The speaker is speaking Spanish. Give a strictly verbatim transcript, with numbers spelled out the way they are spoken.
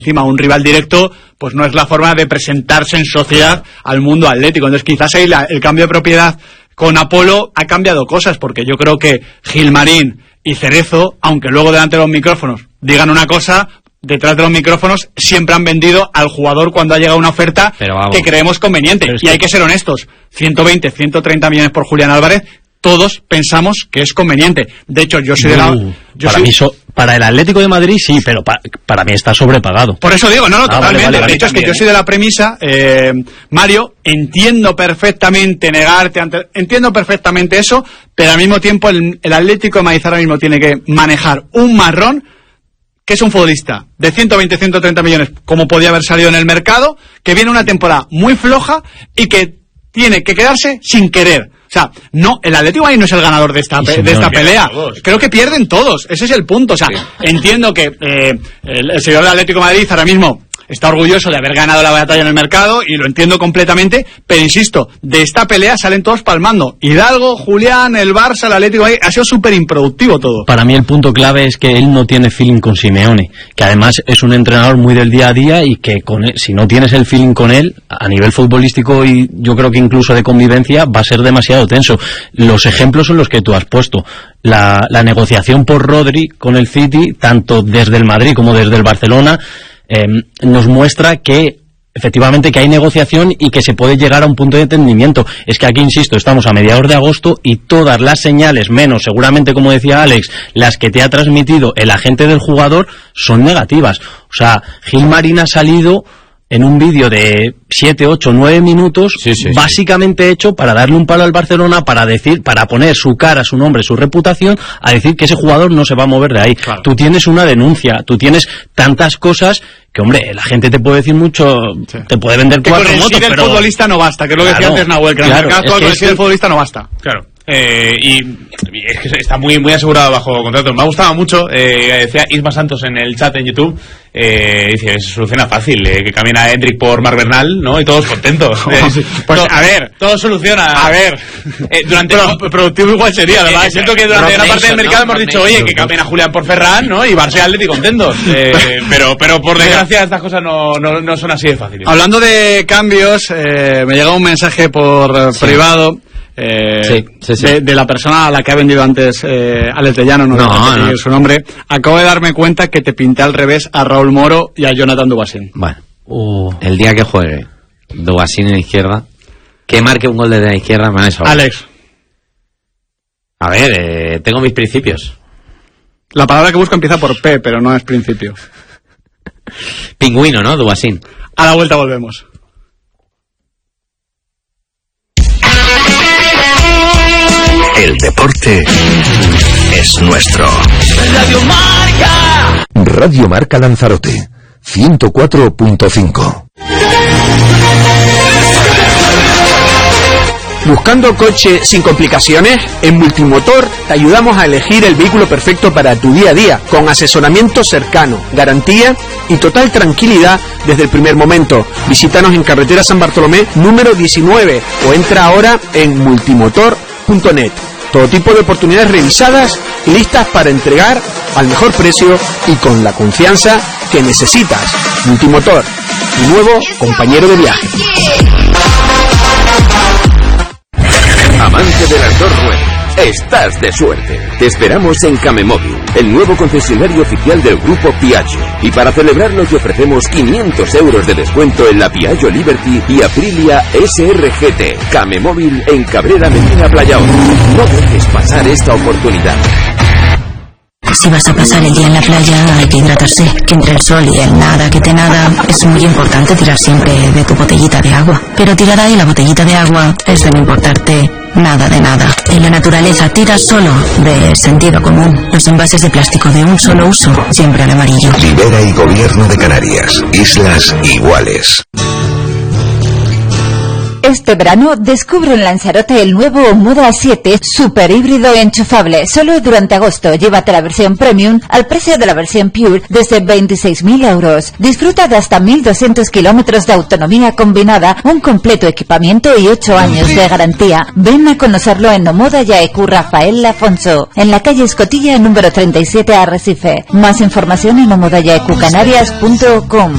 encima un rival directo, pues no es la forma de presentarse en sociedad al mundo atlético. Entonces quizás ahí la, el cambio de propiedad con Apolo ha cambiado cosas, porque yo creo que Gilmarín y Cerezo, aunque luego delante de los micrófonos digan una cosa, detrás de los micrófonos siempre han vendido al jugador cuando ha llegado una oferta que creemos conveniente. Y hay que ser honestos, ciento veinte, ciento treinta millones por Julián Álvarez, todos pensamos que es conveniente. De hecho, yo soy de la... Yo para, soy... mí so, para el Atlético de Madrid sí, pero pa, para mí está sobrepagado. Por eso digo, no, no, ah, totalmente. Vale, vale, de hecho, es que yo soy de la premisa, eh, Mario, entiendo perfectamente negarte, ante, entiendo perfectamente eso, pero al mismo tiempo el, el Atlético de Madrid ahora mismo tiene que manejar un marrón, que es un futbolista de ciento veinte, ciento treinta millones, como podía haber salido en el mercado, que viene una temporada muy floja y que tiene que quedarse sin querer. O sea, no, el Atlético ahí no es el ganador de esta, pe- de esta pelea. Creo que pierden todos. Ese es el punto. O sea, sí. Entiendo que eh, el, el señor del Atlético de Madrid ahora mismo está orgulloso de haber ganado la batalla en el mercado y lo entiendo completamente, pero insisto, de esta pelea salen todos palmando. Hidalgo, Julián, el Barça, el Atlético de Madrid, ha sido súper improductivo todo. Para mí el punto clave es que él no tiene feeling con Simeone, que además es un entrenador muy del día a día y que con él, si no tienes el feeling con él, a nivel futbolístico y yo creo que incluso de convivencia, va a ser demasiado tenso. Los ejemplos son los que tú has puesto. La, la negociación por Rodri con el City, tanto desde el Madrid como desde el Barcelona, Eh, nos muestra que efectivamente que hay negociación y que se puede llegar a un punto de entendimiento. Es que aquí, insisto, estamos a mediados de agosto y todas las señales, menos seguramente, como decía Alex, las que te ha transmitido el agente del jugador, son negativas. O sea, Gilmarín ha salido en un vídeo de siete, ocho, nueve minutos, sí, sí, básicamente sí. hecho para darle un palo al Barcelona, para decir, para poner su cara, su nombre, su reputación, a decir que ese jugador no se va a mover de ahí. Claro. Tú tienes una denuncia, tú tienes tantas cosas que, hombre, la gente te puede decir mucho, sí. te puede vender cuatro motos, pero... con el sí del futbolista no basta, que es lo que claro, decía antes Nahuel, que en claro, el mercado con el sí del futbolista no basta. Claro. Eh, y, y es que está muy muy asegurado bajo contrato. Me ha gustado mucho, eh, decía Isma Santos en el chat en YouTube, eh, dice, se soluciona fácil, eh, que camina Hendrik por Marc Bernal, ¿no? Y todos contentos. Eh, pues todo, a ver, todo soluciona. A ver, eh, durante Pero, no, productivo igual sería, además. Eh, siento que durante una parte del mercado ¿no? hemos dicho, oye, que camina Julián por Ferran, ¿no? Y Barça y Atlético contentos. Eh, pero, pero por desgracia estas cosas no, no, no son así de fáciles. Hablando de cambios, eh, me llega un mensaje por sí. privado. Eh, sí, sí, sí. De, de la persona a la que ha vendido antes eh, Alex de Llano, no, no, no. su nombre. Acabo de darme cuenta que te pinté al revés a Raúl Moro y a Jonathan Dubasín. Bueno, uh. el día que juegue Dubasín en la izquierda, que marque un gol desde la izquierda, me ha sobra. Alex. A ver, eh, tengo mis principios. La palabra que busco empieza por P, pero no es principio. Pingüino, ¿no? Dubasín. A la vuelta volvemos. El deporte es nuestro. Radio Marca. Radio Marca Lanzarote, ciento cuatro punto cinco. ¿Buscando coche sin complicaciones? En Multimotor te ayudamos a elegir el vehículo perfecto para tu día a día, con asesoramiento cercano, garantía y total tranquilidad desde el primer momento. Visítanos en carretera San Bartolomé número diecinueve o entra ahora en multimotor punto net. Todo tipo de oportunidades revisadas y listas para entregar al mejor precio y con la confianza que necesitas. Multimotor, tu nuevo compañero de viaje. Amante de las dos ruedas, estás de suerte. Te esperamos en Camemóvil, el nuevo concesionario oficial del grupo Piaggio. Y para celebrarlo te ofrecemos quinientos euros de descuento en la Piaggio Liberty y Aprilia S R G T. Camemóvil en Cabrera Medina Playaón. No dejes pasar esta oportunidad. Si vas a pasar el día en la playa hay que hidratarse, que entre el sol y el nada que te nada es muy importante tirar siempre de tu botellita de agua. Pero tirar ahí la botellita de agua es de no importarte nada de nada. En la naturaleza tira solo de sentido común. Los envases de plástico de un solo uso, siempre al amarillo. Libera y Gobierno de Canarias. Islas iguales. Este verano descubre en Lanzarote el nuevo Moda siete super híbrido enchufable. Solo durante agosto llévate la versión Premium al precio de la versión Pure desde veintiséis mil euros. Disfruta de hasta mil doscientos kilómetros de autonomía combinada, un completo equipamiento y ocho años de garantía. Ven a conocerlo en Omoda Yaecu Rafael Afonso, en la calle Escotilla número treinta y siete Arrecife. Más información en omodayaecucanarias punto com.